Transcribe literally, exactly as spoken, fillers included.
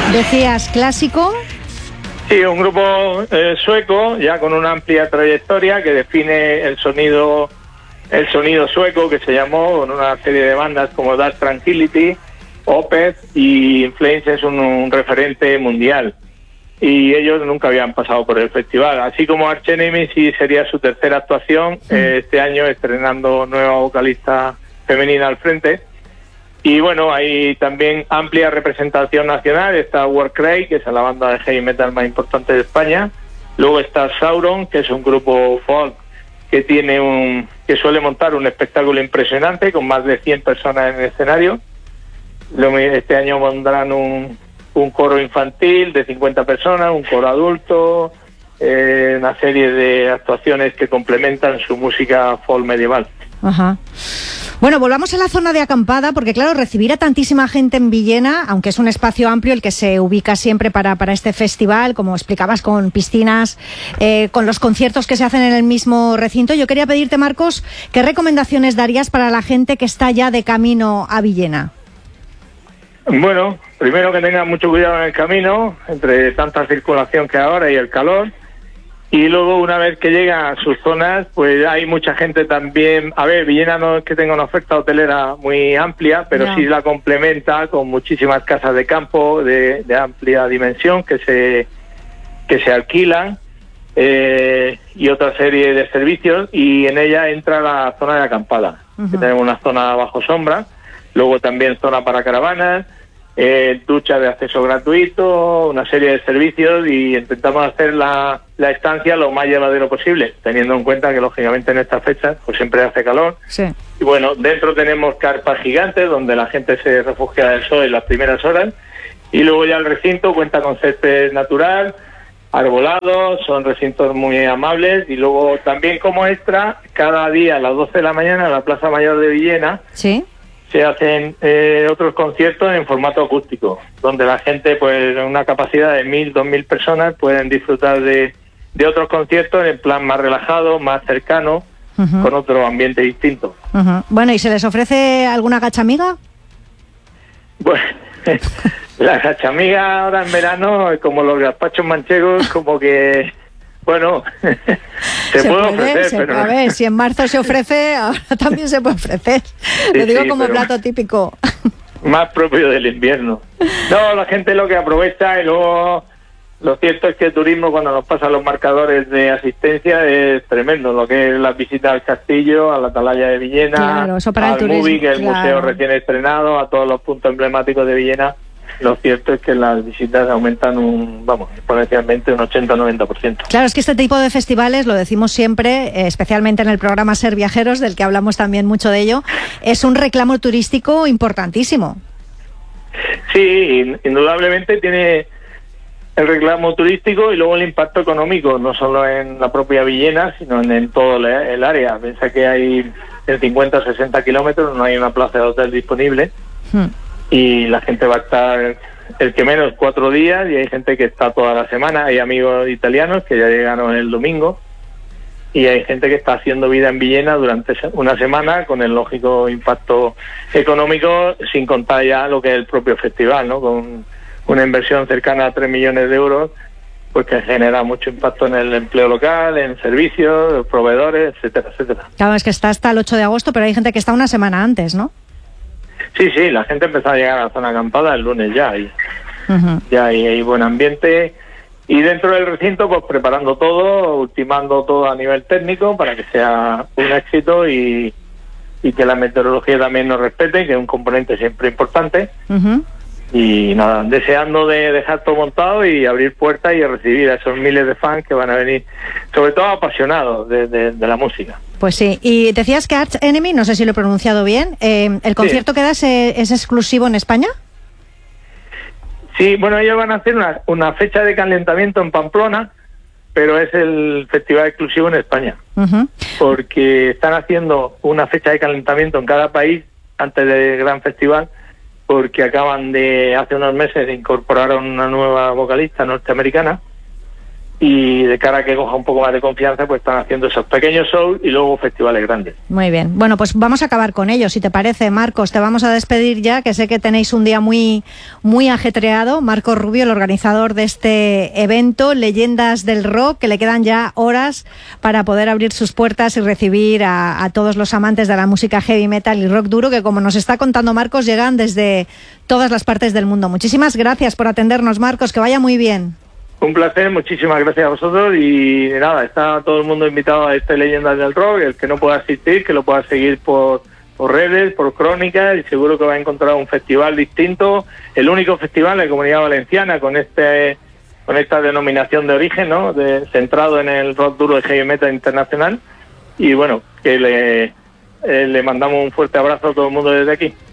Decías, clásico. Sí, un grupo eh, sueco, ya con una amplia trayectoria que define el sonido el sonido sueco, que se llamó con una serie de bandas como Dark Tranquillity, Opeth, y In Flames es un, un referente mundial. Y ellos nunca habían pasado por el festival. Así como Arch Enemy, sí sería su tercera actuación, sí. eh, este año estrenando nueva vocalista femenina al frente. Y bueno, hay también amplia representación nacional. Está Warcry, que es la banda de heavy metal más importante de España. Luego está Sauron, que es un grupo folk que tiene un que suele montar un espectáculo impresionante con más de cien personas en el escenario. Este año pondrán un, un coro infantil de cincuenta personas, un coro adulto, eh, una serie de actuaciones que complementan su música folk medieval. Ajá. Bueno, volvamos a la zona de acampada, porque claro, recibir a tantísima gente en Villena, aunque es un espacio amplio el que se ubica siempre para, para este festival, como explicabas, con piscinas, eh, con los conciertos que se hacen en el mismo recinto, yo quería pedirte, Marcos, ¿qué recomendaciones darías para la gente que está ya de camino a Villena? Bueno, primero que tengan mucho cuidado en el camino, entre tanta circulación que ahora y el calor. Y luego, una vez que llegan a sus zonas, pues hay mucha gente también. A ver, Villena no es que tenga una oferta hotelera muy amplia, pero no. sí la complementa con muchísimas casas de campo de, de amplia dimensión que se que se alquilan eh, y otra serie de servicios. Y en ella entra la zona de acampada, uh-huh. que tenemos una zona bajo sombra, luego también zona para caravanas. Eh, ducha de acceso gratuito, una serie de servicios, y intentamos hacer la, la estancia lo más llevadero posible, teniendo en cuenta que lógicamente en estas fechas pues siempre hace calor. Sí. Y bueno, dentro tenemos carpas gigantes donde la gente se refugia del sol en las primeras horas, y luego ya el recinto cuenta con césped natural, arbolados, son recintos muy amables. Y luego también, como extra, cada día a las doce de la mañana en la Plaza Mayor de Villena, ¿sí?, se hacen eh, otros conciertos en formato acústico, donde la gente, pues en una capacidad de mil, dos mil personas, pueden disfrutar de, de otros conciertos en plan más relajado, más cercano, uh-huh. con otro ambiente distinto. Uh-huh. Bueno, ¿y se les ofrece alguna gachamiga? Bueno, la gachamiga ahora en verano, como los gazpachos manchegos, como que... Bueno, se, se puede ofrecer, se, pero... A ver, si en marzo se ofrece, ahora también se puede ofrecer. Sí, lo digo sí, como plato típico. Más propio del invierno. No, la gente lo que aprovecha, y luego lo cierto es que el turismo, cuando nos pasan los marcadores de asistencia, es tremendo. Lo que es las visitas al castillo, a la atalaya de Villena, claro, eso para al el Movie, que es el claro. museo recién estrenado, a todos los puntos emblemáticos de Villena. Lo cierto es que las visitas aumentan un, vamos, exponencialmente un ochenta a noventa por ciento. Claro, es que este tipo de festivales, lo decimos siempre, eh, especialmente en el programa Ser Viajeros, del que hablamos también mucho de ello, es un reclamo turístico importantísimo. Sí, indudablemente tiene el reclamo turístico y luego el impacto económico, no solo en la propia Villena, sino en, en todo el área. Piensa que hay en cincuenta o sesenta kilómetros, no hay una plaza de hotel disponible. Hmm. Y la gente va a estar, el que menos, cuatro días, y hay gente que está toda la semana. Hay amigos italianos que ya llegaron el domingo, y hay gente que está haciendo vida en Villena durante una semana, con el lógico impacto económico, sin contar ya lo que es el propio festival, ¿no? Con una inversión cercana a tres millones de euros, pues que genera mucho impacto en el empleo local, en servicios, proveedores, etcétera, etcétera. Claro, es que está hasta el ocho de agosto, pero hay gente que está una semana antes, ¿no? Sí, sí, la gente empezó a llegar a la zona acampada el lunes ya, y uh-huh. ya hay, hay buen ambiente. Y dentro del recinto, pues preparando todo, ultimando todo a nivel técnico para que sea un éxito, y, y que la meteorología también nos respete, que es un componente siempre importante. Uh-huh. Y nada, deseando de dejar todo montado y abrir puertas y recibir a esos miles de fans que van a venir, sobre todo apasionados de, de, de la música. Pues sí, y decías que Arch Enemy, no sé si lo he pronunciado bien, eh, ¿el concierto sí. que das es, es exclusivo en España? Sí, bueno, ellos van a hacer una, una fecha de calentamiento en Pamplona, pero es el festival exclusivo en España, uh-huh. porque están haciendo una fecha de calentamiento en cada país antes del gran festival, porque acaban de, hace unos meses, incorporaron una nueva vocalista norteamericana, y de cara a que coja un poco más de confianza, pues están haciendo esos pequeños shows y luego festivales grandes. Muy bien. Bueno, pues vamos a acabar con ello, si te parece, Marcos. Te vamos a despedir ya, que sé que tenéis un día muy, muy ajetreado. Marcos Rubio, el organizador de este evento, Leyendas del Rock, que le quedan ya horas para poder abrir sus puertas y recibir a, a todos los amantes de la música heavy metal y rock duro, que como nos está contando Marcos, llegan desde todas las partes del mundo. Muchísimas gracias por atendernos, Marcos, que vaya muy bien. Un placer, muchísimas gracias a vosotros y nada, está todo el mundo invitado a este Leyendas del Rock. El que no pueda asistir, que lo pueda seguir por, por redes, por crónicas, y seguro que va a encontrar un festival distinto, el único festival en la Comunidad Valenciana con este con esta denominación de origen, ¿no? De, centrado en el rock duro de heavy metal internacional. Y bueno, que le, eh, le mandamos un fuerte abrazo a todo el mundo desde aquí.